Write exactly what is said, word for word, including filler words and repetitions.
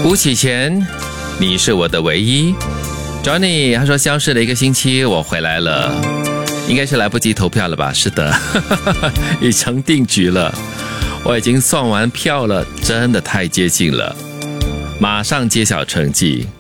吴启贤，你是我的唯一。Johnny 他说消失了一个星期，我回来了，应该是来不及投票了吧？是的，已成定局了，我已经算完票了，真的太接近了，马上揭晓成绩。